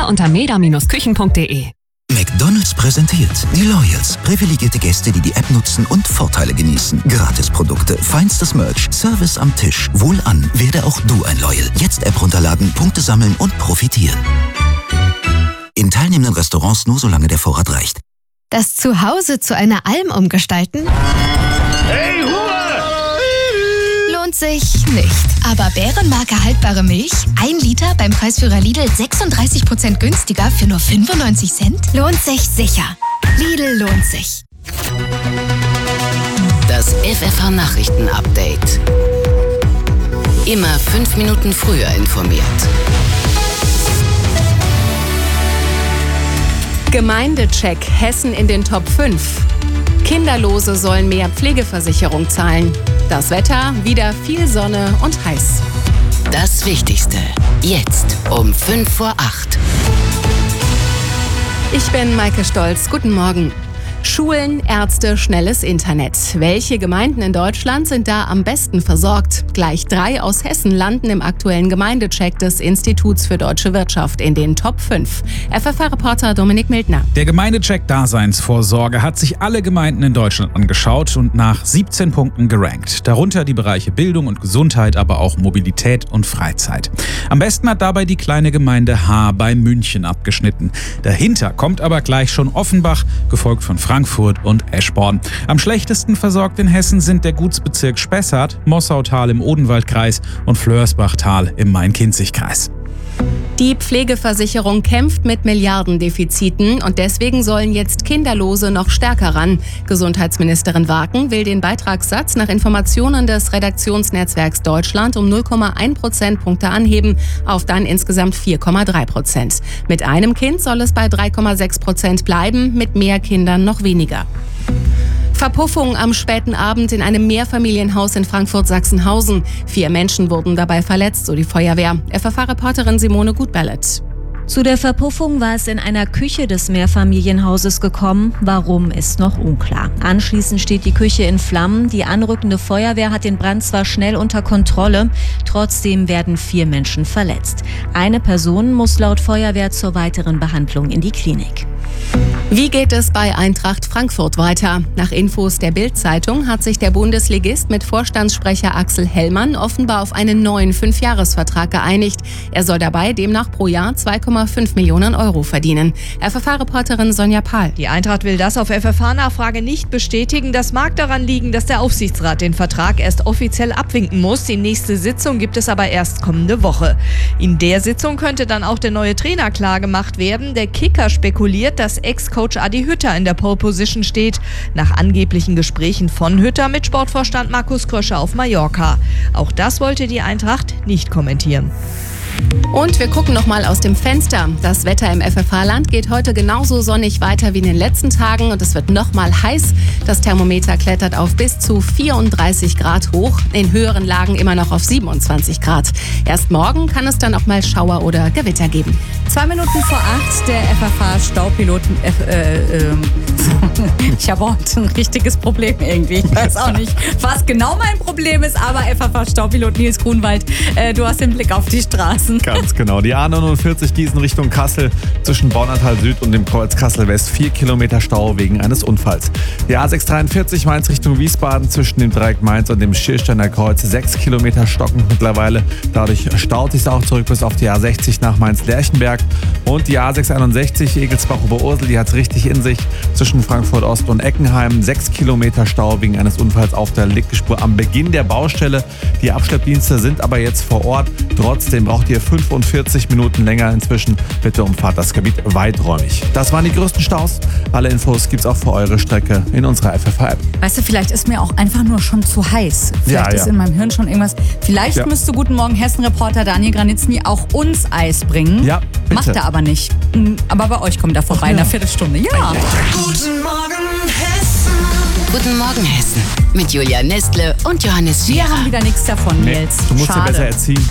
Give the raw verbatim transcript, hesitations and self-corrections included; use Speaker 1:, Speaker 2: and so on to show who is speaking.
Speaker 1: Mehr unter meda Bindestrich küchen punkt de.
Speaker 2: McDonald's präsentiert die Loyals. Privilegierte Gäste, die die App nutzen und Vorteile genießen. Gratisprodukte, feinstes Merch, Service am Tisch. Wohlan, werde auch du ein Loyal. Jetzt App runterladen, Punkte sammeln und profitieren. In teilnehmenden Restaurants nur solange der Vorrat reicht.
Speaker 3: Das Zuhause zu einer Alm umgestalten?
Speaker 4: Hey, Ruhe!
Speaker 3: Lohnt sich nicht. Aber Bärenmarke haltbare Milch, ein Liter beim Preisführer Lidl sechsunddreißig Prozent günstiger für nur fünfundneunzig Cent? Lohnt sich sicher. Lidl lohnt sich.
Speaker 5: Das F F H-Nachrichten-Update. Immer fünf Minuten früher informiert.
Speaker 6: Gemeindecheck, Hessen in den Top fünf. Kinderlose sollen mehr Pflegeversicherung zahlen. Das Wetter, wieder viel Sonne und heiß.
Speaker 5: Das Wichtigste, jetzt um fünf vor acht.
Speaker 6: Ich bin Maike Stolz. Guten Morgen. Schulen, Ärzte, schnelles Internet. Welche Gemeinden in Deutschland sind da am besten versorgt? Gleich drei aus Hessen landen im aktuellen Gemeindecheck des Instituts für Deutsche Wirtschaft in den Top fünf. F F H-Reporter Dominik Mildner.
Speaker 7: Der Gemeindecheck Daseinsvorsorge hat sich alle Gemeinden in Deutschland angeschaut und nach siebzehn Punkten gerankt. Darunter die Bereiche Bildung und Gesundheit, aber auch Mobilität und Freizeit. Am besten hat dabei die kleine Gemeinde Haar bei München abgeschnitten. Dahinter kommt aber gleich schon Offenbach, gefolgt von Frankfurt und Eschborn. Am schlechtesten versorgt in Hessen sind der Gutsbezirk Spessart, Mossautal im Odenwaldkreis und Flörsbachtal im Main-Kinzig-Kreis.
Speaker 6: Die Pflegeversicherung kämpft mit Milliardendefiziten und deswegen sollen jetzt Kinderlose noch stärker ran. Gesundheitsministerin Waken will den Beitragssatz nach Informationen des Redaktionsnetzwerks Deutschland um null Komma eins Prozentpunkte anheben auf dann insgesamt vier Komma drei Prozent. Mit einem Kind soll es bei drei Komma sechs Prozent bleiben, mit mehr Kindern noch weniger. Verpuffung am späten Abend in einem Mehrfamilienhaus in Frankfurt-Sachsenhausen. Vier Menschen wurden dabei verletzt, so die Feuerwehr. F F H-Reporterin Simone Gutbellet.
Speaker 8: Zu der Verpuffung war es in einer Küche des Mehrfamilienhauses gekommen. Warum, ist noch unklar. Anschließend steht die Küche in Flammen. Die anrückende Feuerwehr hat den Brand zwar schnell unter Kontrolle, trotzdem werden vier Menschen verletzt. Eine Person muss laut Feuerwehr zur weiteren Behandlung in die Klinik.
Speaker 6: Wie geht es bei Eintracht Frankfurt weiter? Nach Infos der Bild-Zeitung hat sich der Bundesligist mit Vorstandssprecher Axel Hellmann offenbar auf einen neuen Fünfjahresvertrag geeinigt. Er soll dabei demnach pro Jahr zwei Komma fünf Millionen Euro verdienen. F F H-Reporterin Sonja Pahl.
Speaker 9: Die Eintracht will das auf F F H-Nachfrage nicht bestätigen. Das mag daran liegen, dass der Aufsichtsrat den Vertrag erst offiziell abwinken muss. Die nächste Sitzung gibt es aber erst kommende Woche. In der Sitzung könnte dann auch der neue Trainer klar gemacht werden. Der Kicker spekuliert, dass Ex-Coach Adi Hütter in der Pole Position steht, nach angeblichen Gesprächen von Hütter mit Sportvorstand Markus Krösche auf Mallorca. Auch das wollte die Eintracht nicht kommentieren.
Speaker 6: Und wir gucken noch mal aus dem Fenster. Das Wetter im F F H-Land geht heute genauso sonnig weiter wie in den letzten Tagen und es wird noch mal heiß. Das Thermometer klettert auf bis zu vierunddreißig Grad hoch, in höheren Lagen immer noch auf siebenundzwanzig Grad. Erst morgen kann es dann auch mal Schauer oder Gewitter geben.
Speaker 10: Zwei Minuten vor acht, der F F H-Staupiloten... Äh, äh, ich habe heute ein richtiges Problem irgendwie. Ich weiß auch nicht, was genau mein Problem ist, aber F F H-Staupilot Nils Grunwald, äh, du hast den Blick auf die Straßen.
Speaker 11: Ganz genau. Die A neunundvierzig Gießen Richtung Kassel zwischen Borntal Süd und dem Kreuz Kassel West. Vier Kilometer Stau wegen eines Unfalls. Die A sechshundertdreiundvierzig Mainz Richtung Wiesbaden zwischen dem Dreieck Mainz und dem Schiersteiner Kreuz. Sechs Kilometer stockend mittlerweile. Dadurch staut sich auch zurück bis auf die A sechzig nach Mainz-Lerchenberg. Und die A sechshunderteinundsechzig Egelsbach-Oberursel, die hat es richtig in sich. Zwischen Frankfurt Ost und Eckenheim. Sechs Kilometer Stau wegen eines Unfalls auf der Lichtspur am Beginn der Baustelle. Die Abschleppdienste sind aber jetzt vor Ort. Trotzdem braucht ihr fünfundvierzig Minuten länger inzwischen. Bitte umfahrt das Gebiet weiträumig. Das waren die größten Staus. Alle Infos gibt's auch für eure Strecke in unserer F F H-App.
Speaker 10: Weißt du, vielleicht ist mir auch einfach nur schon zu heiß. Vielleicht
Speaker 11: ja,
Speaker 10: ist
Speaker 11: ja.
Speaker 10: in meinem Hirn schon irgendwas. Vielleicht ja. müsste Guten Morgen Hessen-Reporter Daniel Granitzny auch uns Eis bringen.
Speaker 11: Ja, bitte.
Speaker 10: Macht er aber nicht. Aber bei euch kommt er vorbei Ach, in einer Viertelstunde. Ja.
Speaker 5: Guten Morgen Hessen. Guten Morgen Hessen. Mit Julia Nestle und Johannes Schäfer.
Speaker 10: Wir haben wieder nichts davon, Nils.
Speaker 11: Nee, du musst
Speaker 10: Schade.
Speaker 11: dir besser erziehen.